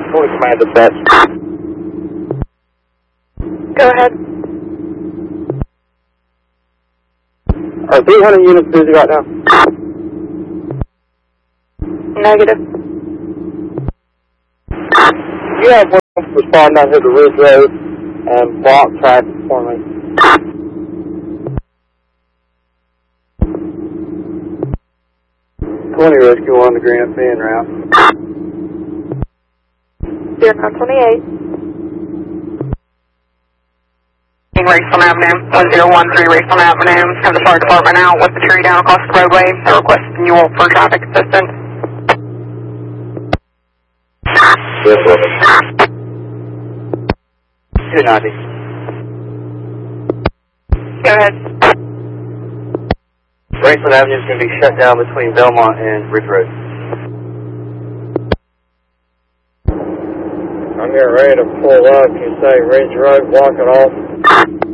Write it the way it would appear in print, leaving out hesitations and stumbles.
Fully command dispatch. Go ahead. Are 300 units busy right now? Negative. You have one respond down here to Ridge Road and block traffic for me. Rescue 1 to Green Up en route. 0928. Racewell Avenue, 1013 Racewell Avenue. Have the fire department out with the tree down across the roadway. They're requesting you all for traffic assistance. Yes, sir. 290. Go ahead. Racewell Avenue is going to be shut down between Belmont and Ridge Road. I'm getting ready to pull up. You say Ridge Road, block it off.